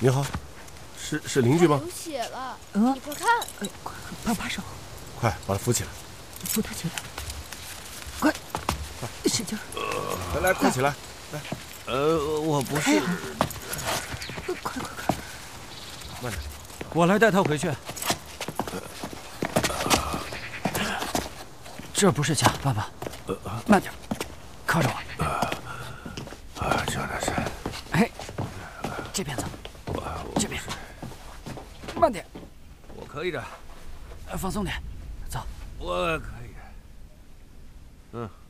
你好，是邻居吗？ 流血了， 嗯， 你快看！ 哎，快帮把手， 快把他扶起来！ 扶他起来，快，使劲！ 来，快起来！来， 我不是。 快！ 慢点， 我来带他回去。这不是家，爸爸。慢点，靠着我。 这那是。 哎，这边走，这边。慢点， 我可以的。 放松点，走。 我可以。嗯。